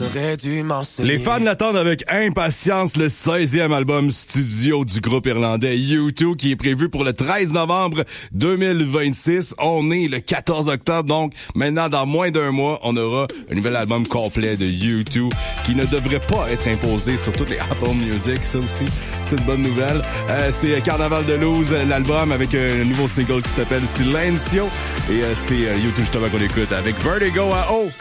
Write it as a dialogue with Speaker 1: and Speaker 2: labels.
Speaker 1: aurait dû m'enseigner.
Speaker 2: Les fans l'attendent avec impatience, le 16e album studio du groupe irlandais U2 qui est prévu pour le 13 novembre 2026. On est le 14 octobre, donc maintenant dans moins d'un mois, on aura un nouvel album complet de U2 qui ne devrait pas être imposé sur toutes les Apple Music. Ça aussi, c'est une bonne nouvelle. C'est Carnaval de Luz, l'album avec un nouveau single qui s'appelle Silencio. Et c'est U2 justement qu'on écoute avec Vertigo à O.